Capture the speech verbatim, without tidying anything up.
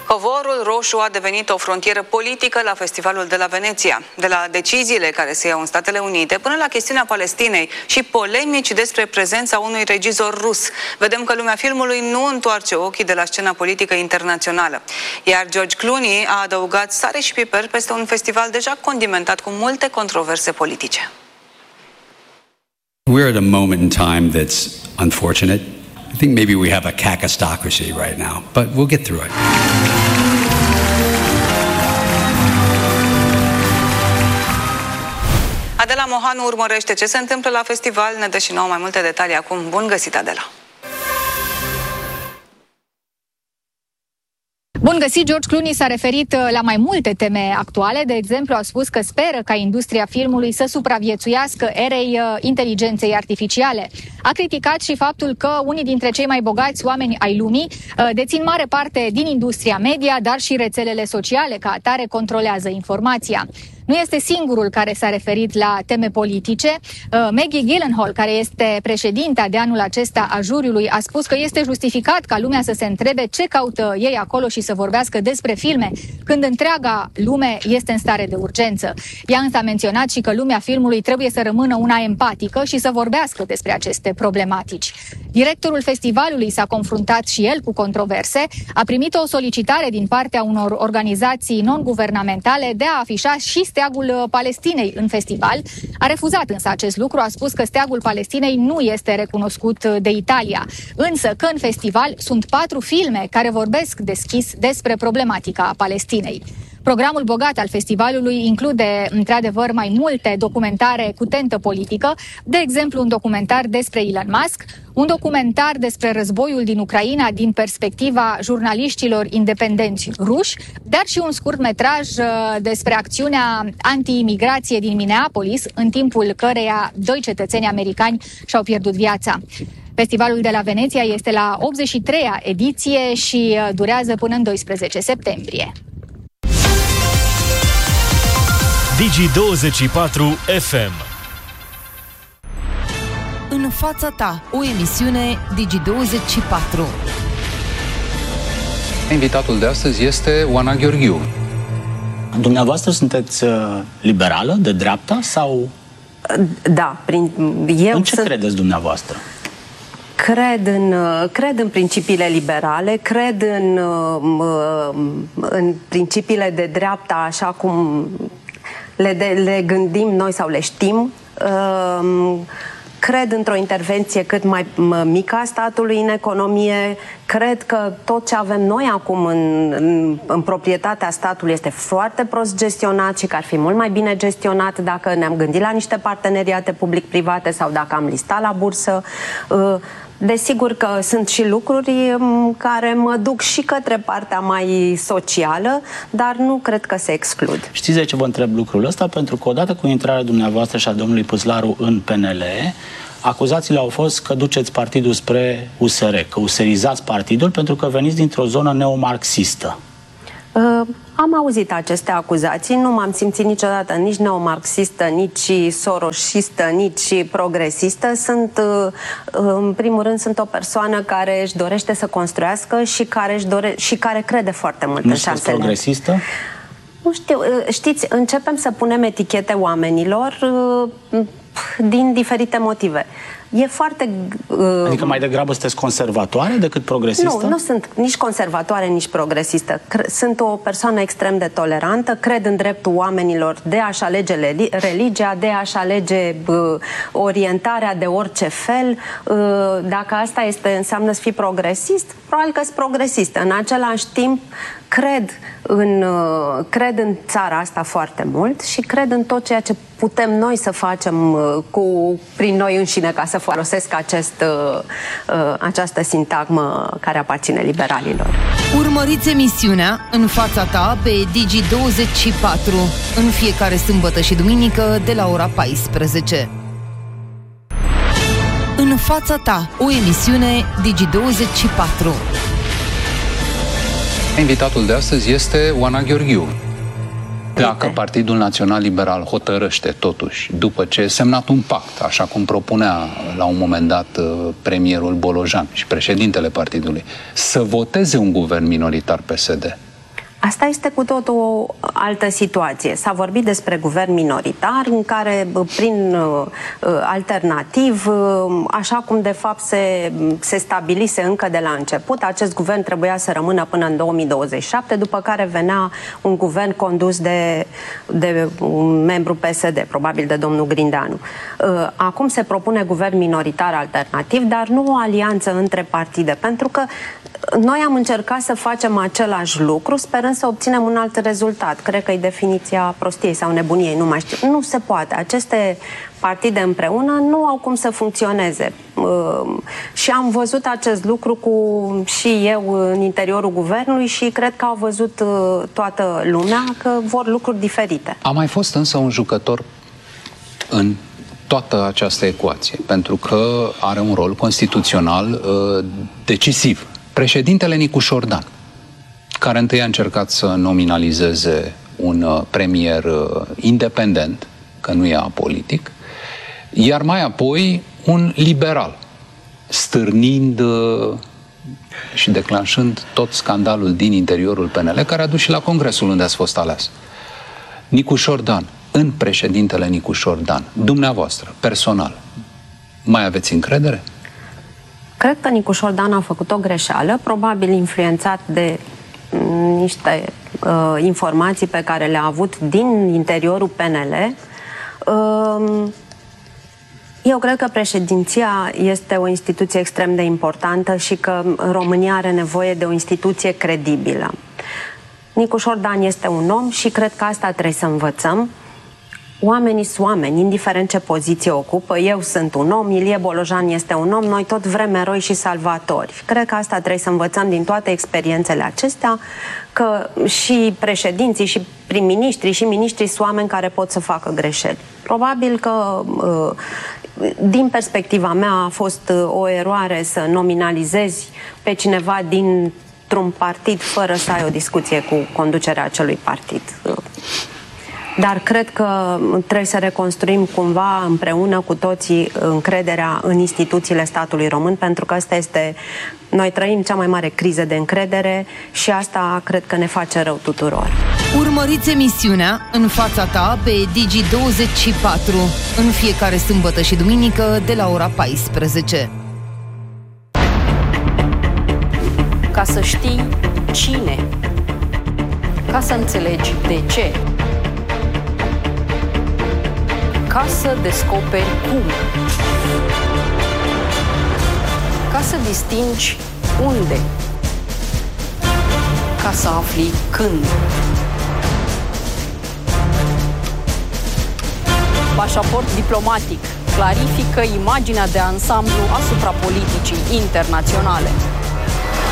Covorul Roșu a devenit o frontieră politică la Festivalul de la Veneția. De la deciziile care se iau în Statele Unite până la chestiunea Palestinei și polemici despre prezența unui regizor rus. Vedem că lumea filmului nu întoarce ochii de la scena politică internațională. Iar George Clooney a adăugat sare și piper peste un festival deja condimentat cu multe controverse politice. We're at a moment in time that's unfortunate. I think maybe we have a kakistocracy right now, but we'll get through it. Adela Mohanu urmărește ce se întâmplă la festival, ne dă și nouă mai multe detalii acum. Bun găsit, Adela! Bun găsit, George Clooney s-a referit la mai multe teme actuale. De exemplu, a spus că speră ca industria filmului să supraviețuiască erei inteligenței artificiale. A criticat și faptul că unii dintre cei mai bogați oameni ai lumii dețin mare parte din industria media, dar și rețelele sociale, ca atare controlează informația. Nu este singurul care s-a referit la teme politice. Maggie Gyllenhaal, care este președinta de anul acesta a juriului, a spus că este justificat ca lumea să se întrebe ce caută ei acolo și să vorbească despre filme, când întreaga lume este în stare de urgență. Ea însă a menționat și că lumea filmului trebuie să rămână una empatică și să vorbească despre aceste problematici. Directorul festivalului s-a confruntat și el cu controverse, a primit o solicitare din partea unor organizații non-guvernamentale de a afișa și steagul Palestinei în festival. A refuzat însă acest lucru, a spus că steagul Palestinei nu este recunoscut de Italia, însă că în festival sunt patru filme care vorbesc deschis despre problematica Palestinei. Programul bogat al festivalului include, într-adevăr, mai multe documentare cu tentă politică, de exemplu un documentar despre Elon Musk, un documentar despre războiul din Ucraina din perspectiva jurnaliștilor independenți ruși, dar și un scurtmetraj despre acțiunea anti-imigrație din Minneapolis, în timpul căreia doi cetățeni americani și-au pierdut viața. Festivalul de la Veneția este la optzeci și treia ediție și durează până în doisprezece septembrie. Digi douăzeci și patru F M. În fața ta, o emisiune Digi douăzeci și patru. Invitatul de astăzi este Oana Gheorghiu. Dumneavoastră sunteți liberală, de dreapta sau... Da, prin, eu în ce sunt... credeți dumneavoastră? Cred în, cred în principiile liberale, cred în, în principiile de dreapta așa cum le, de, le gândim noi sau le știm. Cred într-o intervenție cât mai mică a statului în economie. Cred că tot ce avem noi acum în, în, în proprietatea statului este foarte prost gestionat și că ar fi mult mai bine gestionat dacă ne-am gândit la niște parteneriate public-private sau dacă am listat la bursă. Desigur că sunt și lucruri care mă duc și către partea mai socială, dar nu cred că se exclud. Știți de ce vă întreb lucrul ăsta? Pentru că odată cu intrarea dumneavoastră și a domnului Păslaru în P N L, acuzațiile au fost că duceți partidul spre U S R, că userizați partidul pentru că veniți dintr-o zonă neomarxistă. Uh, am auzit aceste acuzații, nu m-am simțit niciodată nici neomarxistă, nici sorosistă, nici progresistă. Sunt, uh, în primul rând, sunt o persoană care își dorește să construiască și care, își dore și care crede foarte mult nu în șansele. Nu progresistă? Nu știu, știți, începem să punem etichete oamenilor uh, din diferite motive. E foarte... Uh, adică mai degrabă sunteți conservatoare decât progresistă? Nu, nu sunt nici conservatoare, nici progresistă. Sunt o persoană extrem de tolerantă, cred în dreptul oamenilor de a-și alege religia, de a-și alege uh, orientarea de orice fel. Uh, dacă asta este, înseamnă să fii progresist, probabil că sunt progresistă. În același timp, cred în, uh, cred în țara asta foarte mult și cred în tot ceea ce putem noi să facem uh, cu, prin noi înșine, ca să folosesc acest, uh, uh, această sintagmă care aparține liberalilor. Urmăriți emisiunea În fața ta pe Digi douăzeci și patru în fiecare sâmbătă și duminică de la ora paisprezece. În fața ta, o emisiune Digi douăzeci și patru. Invitatul de astăzi este Oana Gheorghiu. Dacă Partidul Național Liberal hotărăște totuși, după ce a semnat un pact, așa cum propunea la un moment dat premierul Bolojan și președintele partidului, să voteze un guvern minoritar P S D, Asta este cu tot o altă situație. S-a vorbit despre guvern minoritar în care, prin uh, alternativ, uh, așa cum de fapt se, se stabilise încă de la început, acest guvern trebuia să rămână până în două mii douăzeci și șapte, după care venea un guvern condus de, de un membru P S D, probabil de domnul Grindeanu. Uh, acum se propune guvern minoritar alternativ, dar nu o alianță între partide, pentru că noi am încercat să facem același lucru, sperând să obținem un alt rezultat. Cred că e definiția prostiei sau nebuniei, nu mai știu. Nu se poate. Aceste partide împreună nu au cum să funcționeze. Uh, și am văzut acest lucru cu și eu în interiorul guvernului și cred că au văzut uh, toată lumea că vor lucruri diferite. A mai fost însă un jucător în toată această ecuație, pentru că are un rol constituțional uh, decisiv. Președintele Nicu Șordan, care întâi a încercat să nominalizeze un uh, premier uh, independent, că nu e apolitic, iar mai apoi un liberal, stârnind uh, și declanșând tot scandalul din interiorul P N L, care a dus și la congresul unde ați fost ales. Nicu Șordan, în președintele Nicu Șordan, dumneavoastră, personal, mai aveți încredere? Cred că Nicu Șordan a făcut o greșeală, probabil influențat de niște uh, informații pe care le-a avut din interiorul P N L. Uh, eu cred că președinția este o instituție extrem de importantă și că România are nevoie de o instituție credibilă. Nicu Șordan este un om și cred că asta trebuie să învățăm. Oamenii sunt oameni, indiferent ce poziție ocupă. Eu sunt un om, Ilie Bolojan este un om, noi tot vrem eroi și salvatori. Cred că asta trebuie să învățăm din toate experiențele acestea, că și președinții, și prim-ministrii, și miniștrii sunt oameni care pot să facă greșeli. Probabil că, din perspectiva mea, a fost o eroare să nominalizezi pe cineva dintr-un partid fără să ai o discuție cu conducerea acelui partid. Dar cred că trebuie să reconstruim cumva împreună cu toții încrederea în instituțiile statului român, pentru că asta este... Noi trăim cea mai mare criză de încredere și asta cred că ne face rău tuturor. Urmăriți emisiunea În fața ta pe Digi douăzeci și patru în fiecare sâmbătă și duminică de la ora paisprezece. Ca să știi cine, ca să înțelegi de ce, ca să descoperi cum, ca să distingi unde, ca să afli când. Pașaport diplomatic clarifică imaginea de ansamblu asupra politicii internaționale.